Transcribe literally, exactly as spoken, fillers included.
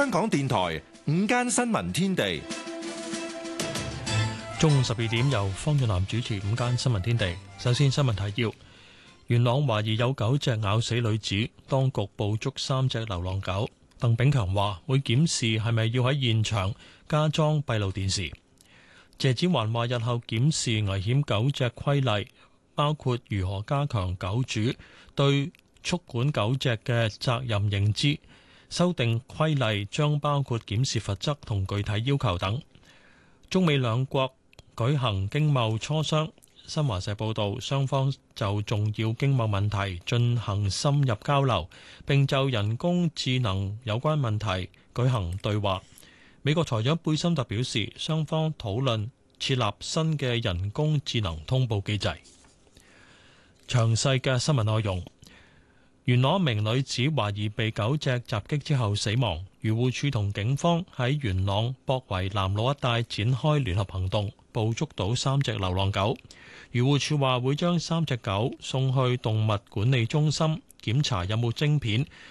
香港電台午間新聞天地， 中午十二點由方俊南主持午間新聞天地。首先新聞提要：元朗懷疑有狗隻咬死女子，當局捕捉三隻流浪狗。鄧炳強話會檢視係咪要喺現場加裝閉路電視。謝展寰話日後檢視危險狗隻規例，包括如何加強狗主對畜管狗隻嘅責任認知。修訂規例將包括檢視罰則同具體要求等。中美兩國舉行經貿磋商。新華社報道，雙方就重要經貿問題進行深入交流，並就人工智能有關問題舉行對話。美國財長貝森特表示，雙方討論設立新嘅人工智能通報機制。詳細嘅新聞內容。元朗一名女子懷疑被狗隻襲擊之後死亡，漁護署同警方喺元朗博圍南路一帶展開聯合行動，捕捉到三隻流浪狗。漁護署話會將三隻狗送去動物管理中心檢查有冇晶片，